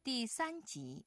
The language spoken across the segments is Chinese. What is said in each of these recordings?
第3集。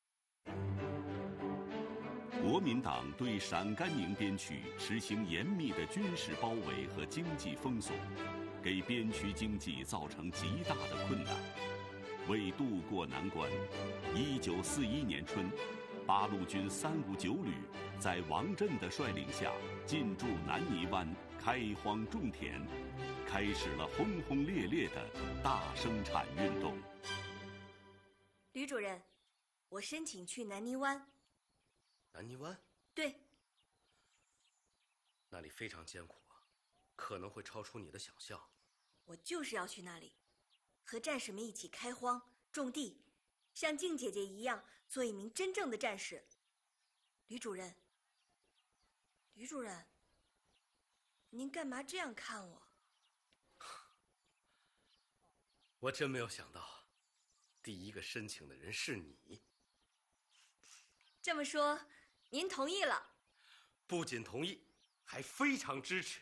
国民党对陕甘宁边区实行严密的军事包围和经济封锁，给边区经济造成极大的困难。为渡过难关，1941年春，八路军359旅在王震的率领下进驻南泥湾，开荒种田，开始了轰轰烈烈的大生产运动。 吕主任，我申请去南泥湾。 南泥湾？ 对。 那里非常艰苦啊，可能会超出你的想象。 我就是要去那里，和战士们一起开荒种地，像静姐姐一样做一名真正的战士。吕主任，您干嘛这样看我？ 我真没有想到，第一个申请的人是你。 这么说，您同意了？ 不仅同意，还非常支持。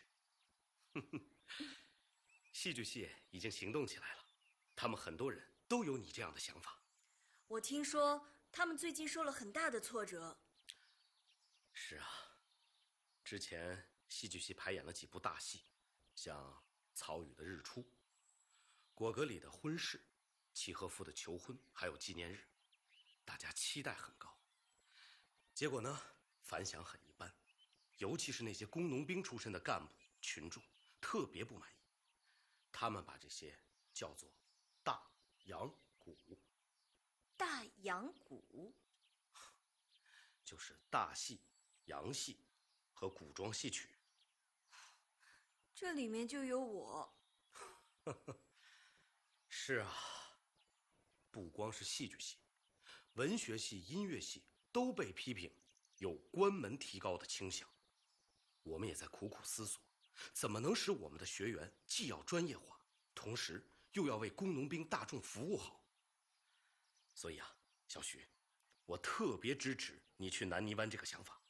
戏剧系已经行动起来了，他们很多人都有你这样的想法。 我听说他们最近受了很大的挫折。 是啊，之前戏剧系排演了几部大戏，像曹禺的《日出》，果戈里的《婚事》，契诃夫的《求婚》，还有纪念日，大家期待很高。结果呢，反响很一般，尤其是那些工农兵出身的干部群众特别不满意，他们把这些叫做大洋鼓。 大洋鼓就是大戏、洋戏和古装戏曲。 这里面就有我。 是啊，不光是戏剧系，文学系、音乐系都被批评有关门提高的倾向。我们也在苦苦思索，怎么能使我们的学员既要专业化，同时又要为工农兵大众服务好。所以啊，小许，我特别支持你去南泥湾这个想法。